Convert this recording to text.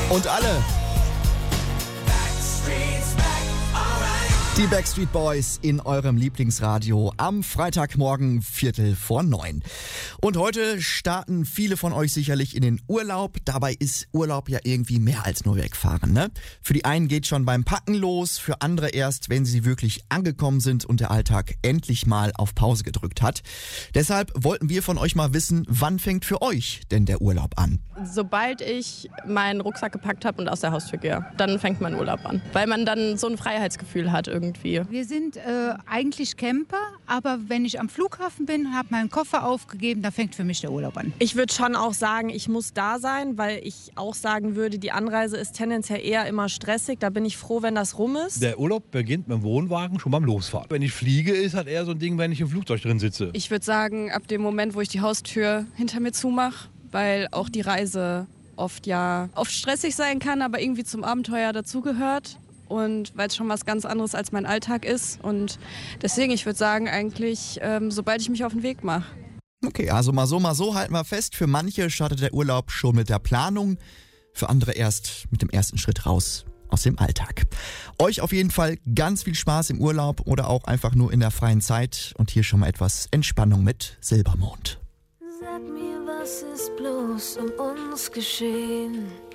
Und alle. Die Backstreet Boys in eurem Lieblingsradio am Freitagmorgen 8:45. Und heute starten viele von euch sicherlich in den Urlaub. Dabei ist Urlaub ja irgendwie mehr als nur wegfahren, ne? Für die einen geht schon beim Packen los, für andere erst, wenn sie wirklich angekommen sind und der Alltag endlich mal auf Pause gedrückt hat. Deshalb wollten wir von euch mal wissen, wann fängt für euch denn der Urlaub an? Sobald ich meinen Rucksack gepackt habe und aus der Haustür gehe, dann fängt mein Urlaub an. Weil man dann so ein Freiheitsgefühl hat irgendwie. Wir sind eigentlich Camper, aber wenn ich am Flughafen bin, habe meinen Koffer aufgegeben, da fängt für mich der Urlaub an. Ich würde schon auch sagen, ich muss da sein, weil ich auch sagen würde, die Anreise ist tendenziell eher immer stressig. Da bin ich froh, wenn das rum ist. Der Urlaub beginnt mit dem Wohnwagen schon beim Losfahren. Wenn ich fliege, ist halt eher so ein Ding, wenn ich im Flugzeug drin sitze. Ich würde sagen, ab dem Moment, wo ich die Haustür hinter mir zumache, weil auch die Reise oft stressig sein kann, aber irgendwie zum Abenteuer dazugehört. Und weil es schon was ganz anderes als mein Alltag ist. Und deswegen, ich würde sagen, eigentlich, sobald ich mich auf den Weg mache. Okay, also mal so halten wir fest. Für manche startet der Urlaub schon mit der Planung, für andere erst mit dem ersten Schritt raus aus dem Alltag. Euch auf jeden Fall ganz viel Spaß im Urlaub oder auch einfach nur in der freien Zeit. Und hier schon mal etwas Entspannung mit Silbermond. Sag mir, was ist bloß um uns geschehen?